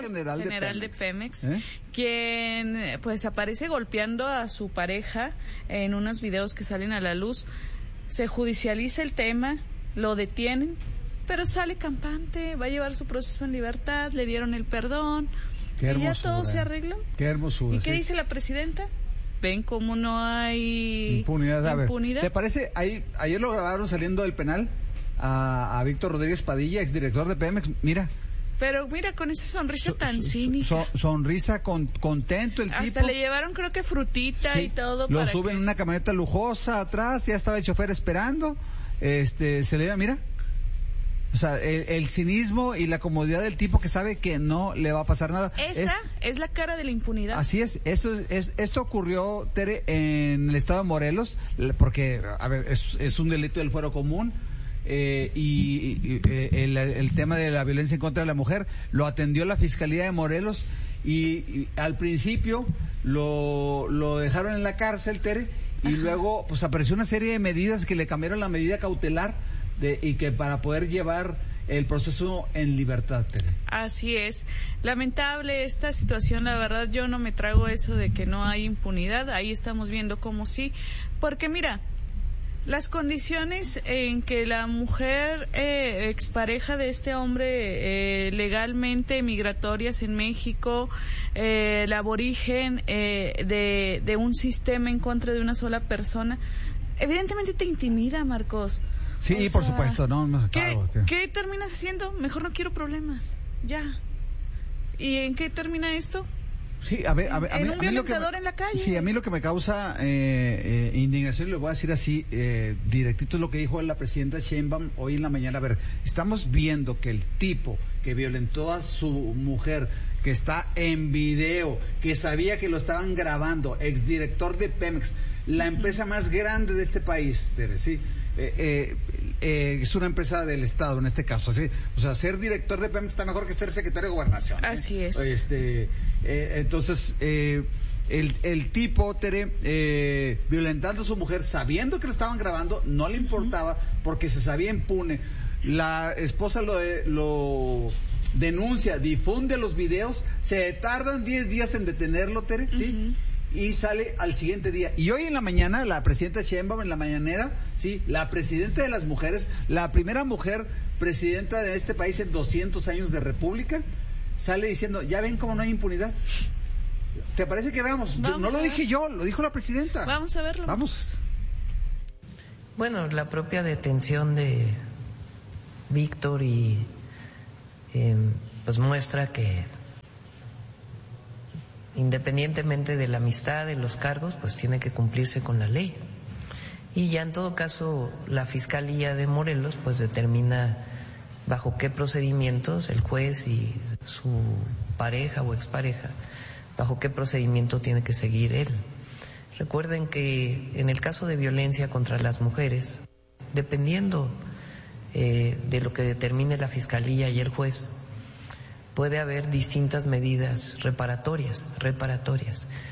general de Pemex, quien pues aparece golpeando a su pareja en unos videos que salen a la luz. Se judicializa el tema, lo detienen, pero sale campante, va a llevar su proceso en libertad, le dieron el perdón, y ya todo se arregló. Qué hermosura. ¿Y qué dice la presidenta? ¿Ven cómo no hay impunidad? A ver, impunidad? ¿te parece? Ayer lo grabaron saliendo del penal a Víctor Rodríguez Padilla, exdirector de Pemex, mira. Pero mira, con esa sonrisa tan cínica. Sonrisa contento el tipo. Hasta le llevaron creo que frutita y todo. Lo suben en una camioneta lujosa atrás, ya estaba el chofer esperando, se le ve, mira. O sea, el cinismo y la comodidad del tipo que sabe que no le va a pasar nada. Esa es la cara de la impunidad. Así es, esto ocurrió, Tere, en el estado de Morelos, porque, a ver, es un delito del fuero común, el tema de la violencia en contra de la mujer lo atendió la Fiscalía de Morelos y al principio lo dejaron en la cárcel, Tere, y luego pues apareció una serie de medidas que le cambiaron la medida cautelar y que para poder llevar el proceso en libertad, Tere. Así es. Lamentable esta situación, la verdad yo no me trago eso de que no hay impunidad, ahí estamos viendo cómo sí, porque mira, las condiciones en que la mujer expareja de este hombre legalmente migratorias en México, el aborigen de un sistema en contra de una sola persona, evidentemente te intimida, Marcos. Sí, por supuesto, no. ¿Qué terminas haciendo? Mejor no quiero problemas, ya. ¿Y en qué termina esto? Sí, a ver, en un violentador en la calle. Sí, a mí lo que me causa indignación, y lo voy a decir así, directito es lo que dijo la presidenta Sheinbaum hoy en la mañana. A ver, estamos viendo que el tipo que violentó a su mujer, que está en video, que sabía que lo estaban grabando, exdirector de Pemex, la empresa más grande de este país, Tere, ¿sí? Es una empresa del Estado en este caso, ¿sí? O sea, ser director de Pemex está mejor que ser secretario de Gobernación, ¿eh? Así es. Entonces, el tipo, Tere, violentando a su mujer, sabiendo que lo estaban grabando, no le importaba porque se sabía impune. La esposa lo denuncia, difunde los videos, se tardan 10 días en detenerlo, Tere, ¿sí? Y sale al siguiente día. Y hoy en la mañana, la presidenta Sheinbaum en la mañanera, sí, la presidenta de las mujeres, la primera mujer presidenta de este país en 200 años de república, sale diciendo, ya ven cómo no hay impunidad. ¿Te parece que veamos? No lo dije yo, lo dijo la presidenta. Vamos a verlo. Vamos. Bueno, la propia detención de Víctor pues muestra que independientemente de la amistad, de los cargos, pues tiene que cumplirse con la ley. Y ya en todo caso la Fiscalía de Morelos pues determina bajo qué procedimientos el juez y su pareja o expareja, bajo qué procedimiento tiene que seguir él. Recuerden que en el caso de violencia contra las mujeres, dependiendo de lo que determine la Fiscalía y el juez, puede haber distintas medidas reparatorias.